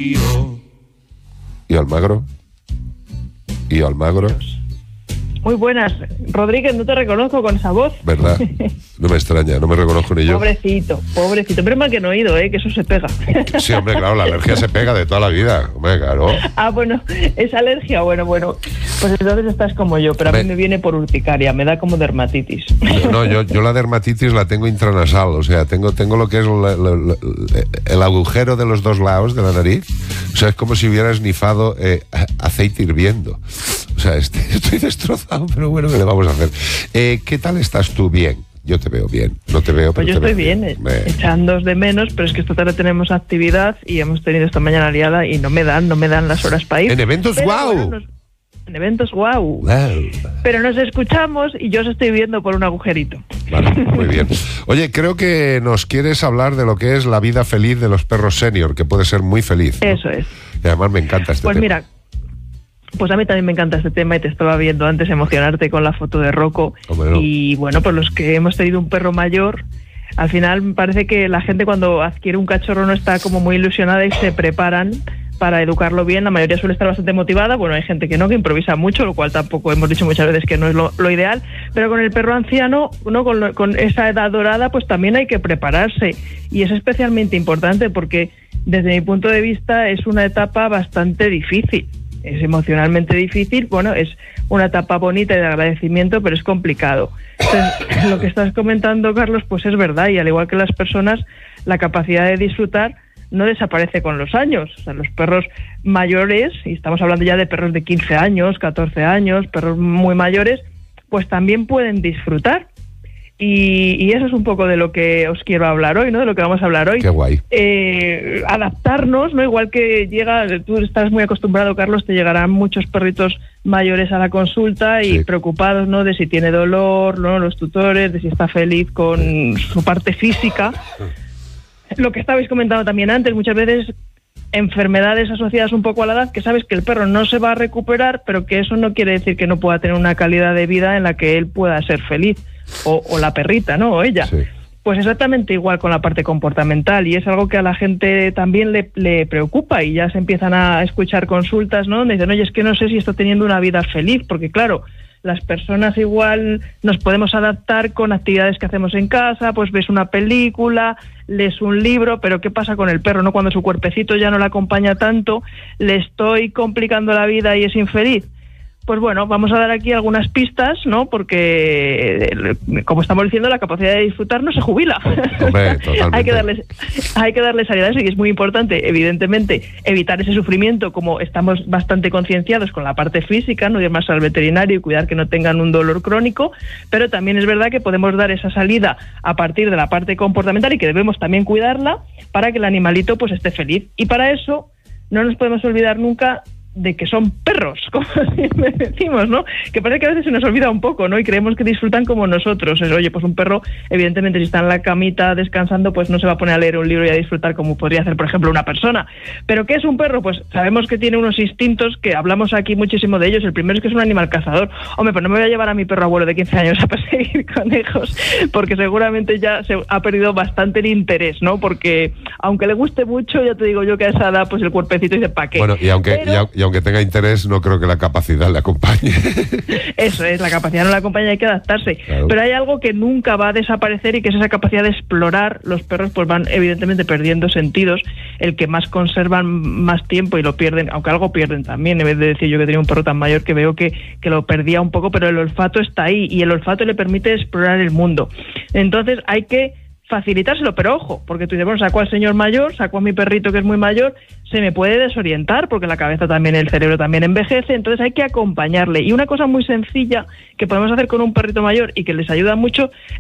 ¿Y Almagro? Muy buenas. Rodríguez, no te reconozco con esa voz. ¿Verdad? No me extraña, no me reconozco ni yo. Pobrecito. Pero mal que no he oído, que eso se pega. Sí, hombre, claro, la alergia se pega de toda la vida. Hombre, claro. Bueno, esa alergia, bueno. Pues entonces estás como yo, pero a mí me viene por urticaria, me da como dermatitis. No, yo la dermatitis la tengo intranasal, o sea, tengo lo que es el agujero de los dos lados de la nariz. O sea, es como si hubiera esnifado aceite hirviendo. O sea, estoy destrozado, pero bueno, ¿qué le vamos a hacer? ¿Qué tal estás tú? Bien. Yo te veo bien, no te veo, pero pues yo estoy bien, echándos de menos, pero es que esta tarde tenemos actividad y hemos tenido esta mañana liada y no me dan las horas para ir. En eventos, guau. En eventos, guau. Pero nos escuchamos y yo os estoy viendo por un agujerito. Vale, muy bien. Oye, creo que nos quieres hablar de lo que es la vida feliz de los perros senior, que puede ser muy feliz, ¿no? Eso es. Y además me encanta este tema. Pues mira, pues a mí también me encanta este tema y te estaba viendo antes emocionarte con la foto de Rocco. No. Y bueno, pues los que hemos tenido un perro mayor, al final me parece que la gente cuando adquiere un cachorro no está como muy ilusionada y se preparan para educarlo bien. La mayoría suele estar bastante motivada. Bueno, hay gente que no, que improvisa mucho, lo cual tampoco hemos dicho muchas veces que no es lo ideal. Pero con el perro anciano, ¿no? Con esa edad dorada, pues también hay que prepararse. Y es especialmente importante porque desde mi punto de vista es una etapa bastante difícil. Es emocionalmente difícil, bueno, es una etapa bonita y de agradecimiento, pero es complicado. Entonces, lo que estás comentando, Carlos, pues es verdad, y al igual que las personas, la capacidad de disfrutar no desaparece con los años. O sea, los perros mayores, y estamos hablando ya de perros de 15 años, 14 años, perros muy mayores, pues también pueden disfrutar. Y eso es un poco de lo que os quiero hablar hoy, ¿no? De lo que vamos a hablar hoy. Qué guay. Adaptarnos, ¿no? Igual que tú estás muy acostumbrado, Carlos, te llegarán muchos perritos mayores a la consulta y preocupados, ¿no? De si tiene dolor, ¿no? Los tutores, de si está feliz con su parte física. Lo que estabais comentando también antes, muchas veces enfermedades asociadas un poco a la edad, que sabes que el perro no se va a recuperar, pero que eso no quiere decir que no pueda tener una calidad de vida en la que él pueda ser feliz. O la perrita, ¿no? O ella. Sí. Pues exactamente igual con la parte comportamental, y es algo que a la gente también le preocupa, y ya se empiezan a escuchar consultas, ¿no? Donde dicen, oye, es que no sé si está teniendo una vida feliz, porque claro, las personas igual nos podemos adaptar con actividades que hacemos en casa, pues ves una película, lees un libro, pero ¿qué pasa con el perro, no? Cuando su cuerpecito ya no le acompaña tanto, ¿le estoy complicando la vida y es infeliz? Pues bueno, vamos a dar aquí algunas pistas, ¿no? Porque, como estamos diciendo, la capacidad de disfrutar no se jubila. Hombre, totalmente. hay que darle salida a eso, y es muy importante, evidentemente, evitar ese sufrimiento, como estamos bastante concienciados con la parte física, no ir más al veterinario y cuidar que no tengan un dolor crónico, pero también es verdad que podemos dar esa salida a partir de la parte comportamental y que debemos también cuidarla para que el animalito pues esté feliz. Y para eso no nos podemos olvidar nunca de que son perros, como siempre decimos, ¿no? Que parece que a veces se nos olvida un poco, ¿no? Y creemos que disfrutan como nosotros. Oye, pues un perro, evidentemente, si está en la camita descansando, pues no se va a poner a leer un libro y a disfrutar como podría hacer, por ejemplo, una persona. ¿Pero qué es un perro? Pues sabemos que tiene unos instintos que hablamos aquí muchísimo de ellos. El primero es que es un animal cazador. Hombre, pues no me voy a llevar a mi perro abuelo de 15 años a perseguir conejos, porque seguramente ya se ha perdido bastante el interés, ¿no? Porque aunque le guste mucho, ya te digo yo que a esa edad, pues el cuerpecito dice, ¿para qué? Bueno, y aunque tenga interés, no creo que la capacidad le acompañe. Eso es, la capacidad no la acompaña, hay que adaptarse. Claro. Pero hay algo que nunca va a desaparecer, y que es esa capacidad de explorar. Los perros pues van evidentemente perdiendo sentidos. El que más conservan más tiempo y lo pierden, aunque algo pierden también, en vez de decir yo que tenía un perro tan mayor que veo que lo perdía un poco, pero el olfato está ahí, y el olfato le permite explorar el mundo. Entonces hay que facilitárselo, pero ojo, porque tú dices, bueno, saco al señor mayor, saco a mi perrito que es muy mayor, se me puede desorientar, porque la cabeza también, el cerebro también envejece, entonces hay que acompañarle. Y una cosa muy sencilla que podemos hacer con un perrito mayor y que les ayuda mucho